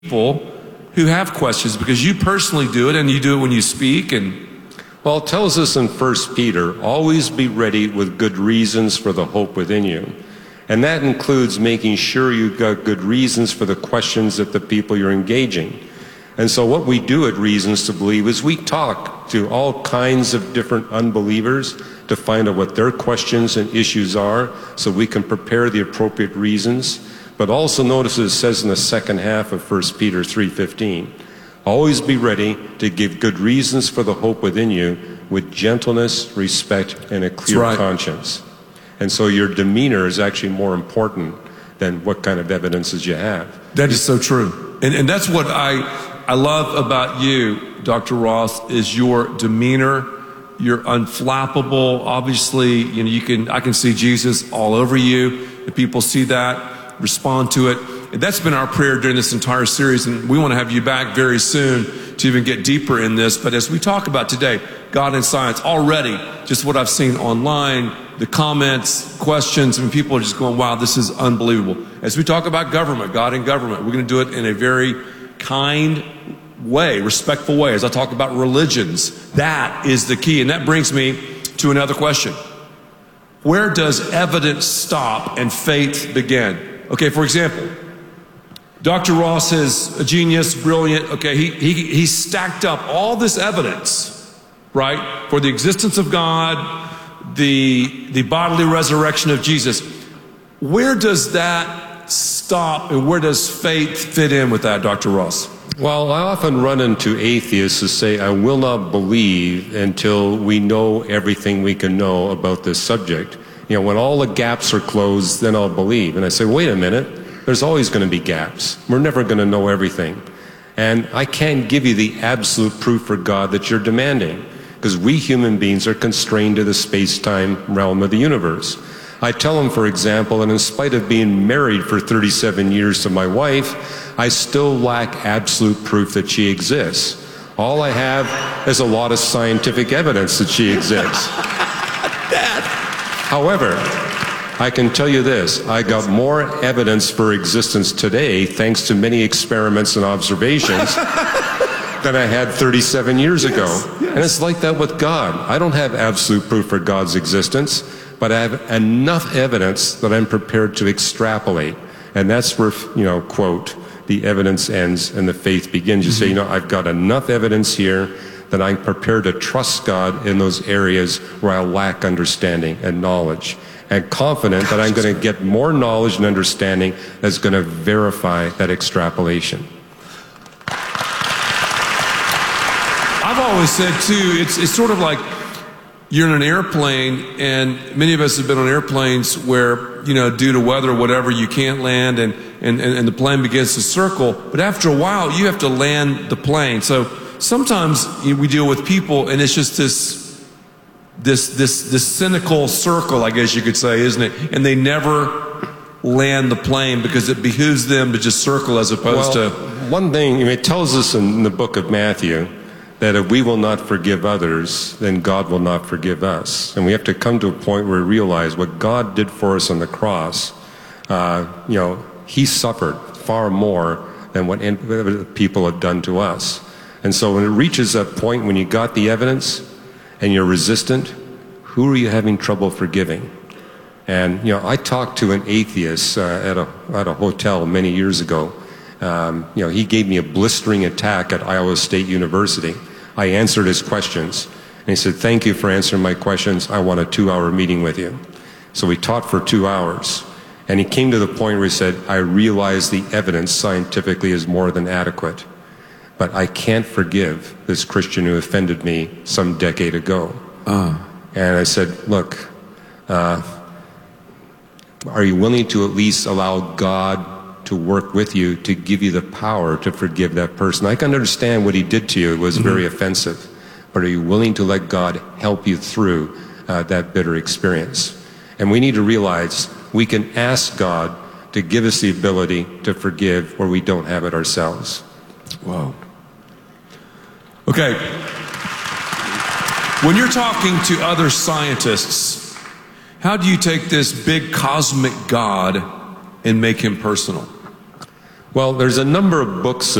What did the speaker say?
people who have questions, because you personally do it and you do it when you speak. And well, it tells us in 1 Peter, always be ready with good reasons for the hope within you. And that includes making sure you've got good reasons for the questions that the people you're engaging. And so what we do at Reasons to Believe is we talk to all kinds of different unbelievers to find out what their questions and issues are so we can prepare the appropriate reasons. But also notice it says in the second half of 1 Peter 3:15, always be ready to give good reasons for the hope within you with gentleness, respect, and a clear conscience. And so your demeanor is actually more important than what kind of evidences you have. That is so true. And that's what I love about you, Dr. Ross, is your demeanor. You're unflappable. Obviously, I can see Jesus all over you. The people see that, respond to it. And that's been our prayer during this entire series, and we want to have you back very soon to even get deeper in this. But as we talk about today, God and science, already, just what I've seen online, the comments, questions, and people are just going, wow, this is unbelievable. As we talk about government, God and government, we're going to do it in a very kind way, respectful way. As I talk about religions, that is the key. And that brings me to another question. Where does evidence stop and faith begin? Okay, for example, Dr. Ross is a genius, brilliant. Okay, he stacked up all this evidence, right, for the existence of God, the bodily resurrection of Jesus. Where does that stop and where does faith fit in with that, Dr. Ross? Well, I often run into atheists who say, I will not believe until we know everything we can know about this subject. When all the gaps are closed, then I'll believe. And I say, wait a minute. There's always going to be gaps. We're never going to know everything. And I can't give you the absolute proof for God that you're demanding, because we human beings are constrained to the space-time realm of the universe. I tell them, for example, that in spite of being married for 37 years to my wife, I still lack absolute proof that she exists. All I have is a lot of scientific evidence that she exists. However, I can tell you this, I got more evidence for existence today thanks to many experiments and observations than I had 37 years ago. And it's like that with God. I don't have absolute proof for God's existence, but I have enough evidence that I'm prepared to extrapolate. And that's where, quote, the evidence ends and the faith begins. You say, I've got enough evidence here that I'm prepared to trust God in those areas where I lack understanding and knowledge, and confident that I'm going to get more knowledge and understanding that's going to verify that extrapolation. I've always said, too, it's sort of like you're in an airplane, and many of us have been on airplanes where, due to weather or whatever, you can't land, and the plane begins to circle. But after a while, you have to land the plane. So sometimes we deal with people, and it's just this cynical circle, I guess you could say, isn't it? And they never land the plane because it behooves them to just circle as opposed to... One thing, it tells us in the book of Matthew that if we will not forgive others, then God will not forgive us. And we have to come to a point where we realize what God did for us on the cross, He suffered far more than what people have done to us. And so when it reaches that point when you got the evidence and you're resistant, who are you having trouble forgiving? And, I talked to an atheist at a hotel many years ago. He gave me a blistering attack at Iowa State University. I answered his questions. And he said, thank you for answering my questions. I want a 2-hour meeting with you. So we taught for 2 hours. And he came to the point where he said, I realize the evidence scientifically is more than adequate, but I can't forgive this Christian who offended me some decade ago. And I said, look, are you willing to at least allow God to work with you to give you the power to forgive that person? I can understand what he did to you. It was very offensive. But are you willing to let God help you through that bitter experience? And we need to realize we can ask God to give us the ability to forgive where we don't have it ourselves. Wow. Okay. When you're talking to other scientists, how do you take this big cosmic God and make him personal? Well, there's a number of books